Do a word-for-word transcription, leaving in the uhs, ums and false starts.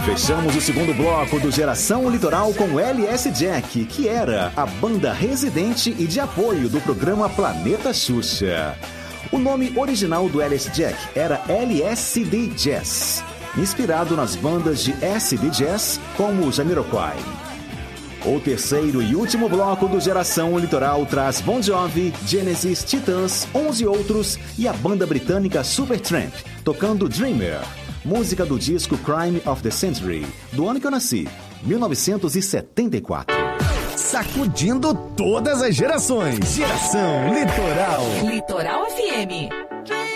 Fechamos o segundo bloco do Geração Litoral com L S Jack, que era a banda residente e de apoio do programa Planeta Xuxa. O nome original do L S Jack era L S D Jazz, inspirado nas bandas de acid jazz como Jamiroquai. O terceiro e último bloco do Geração Litoral traz Bon Jovi, Genesis, Titãs, onze outros e a banda britânica Supertramp, tocando Dreamer, música do disco Crime of the Century, do ano que eu nasci, mil novecentos e setenta e quatro. Sacudindo todas as gerações. Geração Litoral. Litoral F M.